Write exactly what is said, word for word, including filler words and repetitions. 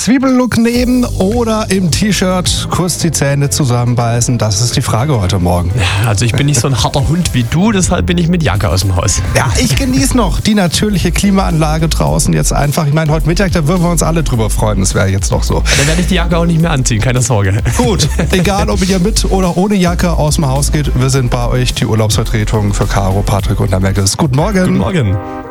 Zwiebellook nehmen oder im T-Shirt kurz die Zähne zusammenbeißen? Das ist die Frage heute Morgen. Also ich bin nicht so ein harter Hund wie du, deshalb bin ich mit Jacke aus dem Haus. Ja, ich genieße noch die natürliche Klimaanlage draußen jetzt einfach. Ich meine, heute Mittag, da würden wir uns alle drüber freuen. Das wäre jetzt noch so. Dann werde ich die Jacke auch nicht mehr anziehen, keine Sorge. Gut, egal ob ihr mit oder ohne Jacke aus dem Haus geht, wir sind bei euch, die Urlaubsvertretung für Caro, Patrick und der Merkes. Guten Morgen. Guten Morgen.